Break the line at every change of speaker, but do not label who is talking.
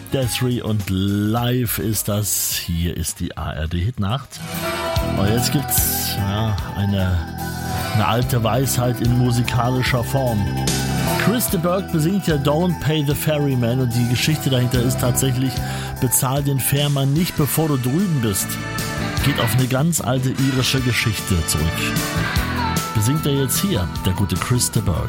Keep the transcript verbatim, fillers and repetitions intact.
Desiree und live ist das. Hier ist die A R D-Hitnacht. Und jetzt gibt's ja, eine, eine alte Weisheit in musikalischer Form. Chris de Burgh besingt ja Don't Pay the Ferryman und die Geschichte dahinter ist tatsächlich, bezahl den Fährmann nicht bevor du drüben bist. Geht auf eine ganz alte irische Geschichte zurück. Besingt er jetzt hier, der gute Chris de Burgh.